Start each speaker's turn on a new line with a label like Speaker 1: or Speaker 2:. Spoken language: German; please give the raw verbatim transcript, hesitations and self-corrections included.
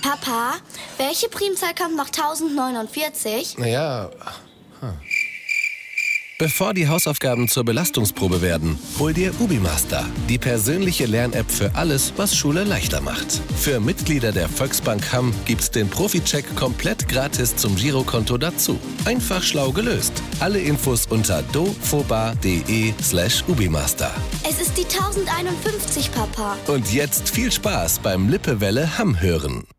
Speaker 1: Papa, welche Primzahl kommt nach tausendneunundvierzig?
Speaker 2: Naja... Hm.
Speaker 3: Bevor die Hausaufgaben zur Belastungsprobe werden, hol dir UbiMaster, die persönliche Lern-App für alles, was Schule leichter macht. Für Mitglieder der Volksbank Hamm gibt's den Profi-Check komplett gratis zum Girokonto dazu. Einfach schlau gelöst. Alle Infos unter dofoba.de slash UbiMaster.
Speaker 1: Es ist die tausendeinundfünfzig, Papa.
Speaker 3: Und jetzt viel Spaß beim Lippewelle Hamm hören.